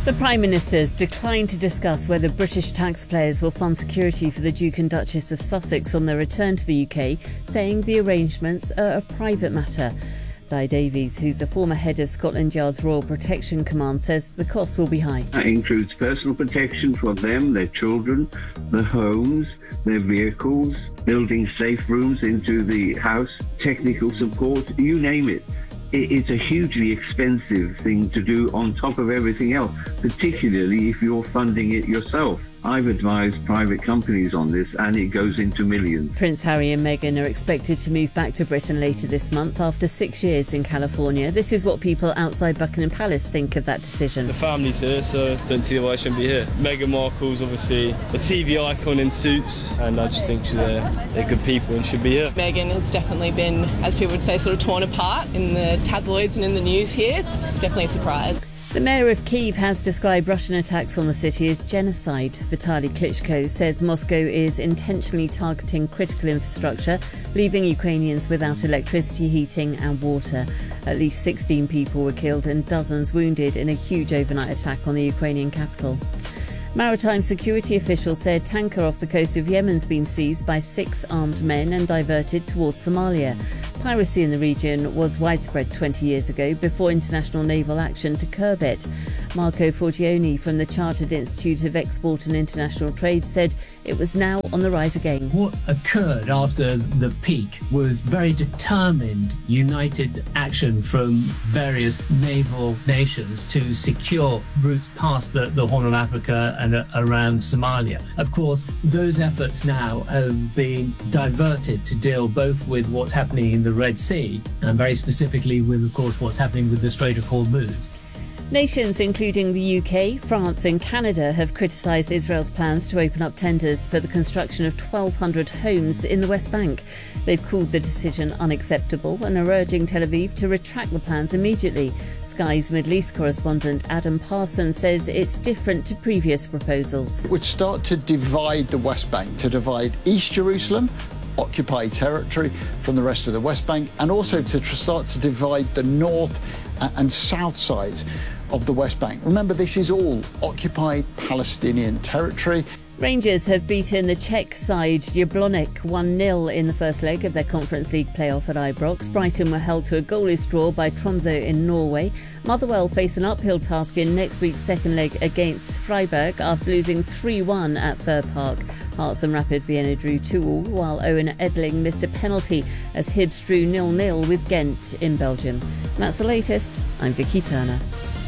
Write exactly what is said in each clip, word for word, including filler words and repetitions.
The Prime Minister's declined to discuss whether British taxpayers will fund security for the Duke and Duchess of Sussex on their return to the U K, saying the arrangements are a private matter. Di Davies, who's a former head of Scotland Yard's Royal Protection Command, says the costs will be high. That includes personal protection for them, their children, their homes, their vehicles, building safe rooms into the house, technical support, you name it. It's a hugely expensive thing to do on top of everything else, particularly if you're funding it yourself. I've advised private companies on this and it goes into millions. Prince Harry and Meghan are expected to move back to Britain later this month after six years in California. This is what people outside Buckingham Palace think of that decision. The family's here, so don't see why I shouldn't be here. Meghan Markle's obviously a T V icon in Suits, and I just think they're, they're good people and should be here. Meghan has definitely been, as people would say, sort of torn apart in the tabloids and in the news here. It's definitely a surprise. The mayor of Kyiv has described Russian attacks on the city as genocide. Vitaly Klitschko says Moscow is intentionally targeting critical infrastructure, leaving Ukrainians without electricity, heating and water. At least sixteen people were killed and dozens wounded in a huge overnight attack on the Ukrainian capital. Maritime security officials said a tanker off the coast of Yemen's been seized by six armed men and diverted towards Somalia. Piracy in the region was widespread twenty years ago before international naval action to curb it. Marco Forgione from the Chartered Institute of Export and International Trade said it was now on the rise again. What occurred after the peak was very determined, united action from various naval nations to secure routes past the, the Horn of Africa and around Somalia. Of course, those efforts now have been diverted to deal both with what's happening in the Red Sea and very specifically with, of course, what's happening with the Strait of Hormuz. Nations, including the U K, France and Canada, have criticised Israel's plans to open up tenders for the construction of twelve hundred homes in the West Bank. They've called the decision unacceptable and are urging Tel Aviv to retract the plans immediately. Sky's Middle East correspondent Adam Parson says it's different to previous proposals. It would start to divide the West Bank, to divide East Jerusalem, occupied territory, from the rest of the West Bank, and also to tr- start to divide the north and south sides of the West Bank. Remember, this is all occupied Palestinian territory. Rangers have beaten the Czech side Jablonec one nil in the first leg of their Conference League playoff at Ibrox. Brighton were held to a goalless draw by Tromsø in Norway. Motherwell face an uphill task in next week's second leg against Freiburg after losing three one at Fir Park. Hearts and Rapid Vienna drew two all, while Owen Edling missed a penalty as Hibs drew nil nil with Ghent in Belgium. And that's the latest. I'm Vicky Turner.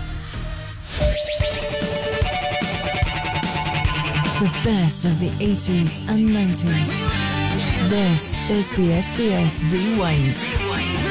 The best of the eighties and nineties. This is B F B S Rewind.